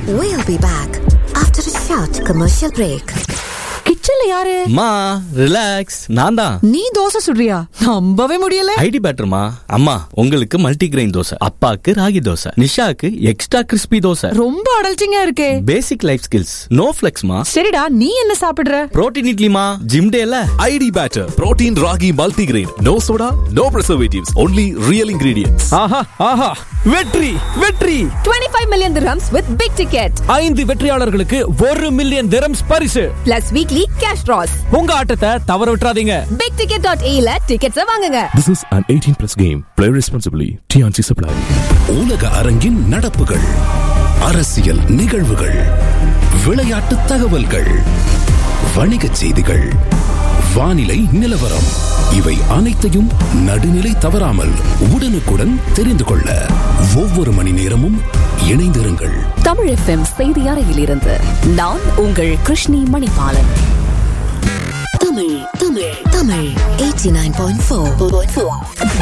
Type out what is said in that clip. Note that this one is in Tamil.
We'll be back after a short commercial break. கிச்சன்ல யாரு? அம்மா ரிலாக்ஸ், நான் தான். நீ தோசை சுடுறியா? நம்பவே முடியல. ஐடி பேட்டர்மா. அம்மா உங்களுக்கு மல்டி கிரெயின் தோசை, அப்பாக்கு ராகி தோசை, நிஷாக்கு எக்ஸ்ட்ரா கிறிஸ்பி தோசை. ரொம்ப அடல்ச்சிங்கா இருக்கே. பேசிக் லைஃப் ஸ்கில்ஸ், நோ ஃபிளெக்ஸ்மா. சரிடா, நீ என்ன சாப்பிடுற? புரோட்டீன் இட்லிமா. ஜிம் டேல ID batter protein ragi multi grain. No soda, no preservatives, only real ingredients. ஆஹா ஆஹா, வெற்றி வெற்றி. 25 million dirhams with big ticket. 5 வெற்றியாளர்களுக்கு 1 million dirhams பரிசு. Plus weekly cash draws. உங்க ஆட்டத்தை தவற விட்டுறாதீங்க. bigticket.ae ல tickets வாங்குங்க. This is an 18+ game. Play responsibly. TNC Supply. உலக அரங்கின் நடப்புகள், அரசியல் நிகழ்வுகள், விளையாட்டு தகவல்கள், வணிகச் செய்திகள், வானிலை நிலவரம், இவை அனைத்தையும் நடுநிலை தவறாமல் உடனுக்குடன் தெரிந்து கொள்ள ஒவ்வொரு மணி நேரமும் இணைந்திருங்கள். தமிழ் FM செய்தி அறையிலிருந்து நான் உங்கள் கிருஷ்ணி மணிபாலன். Tamil 89.4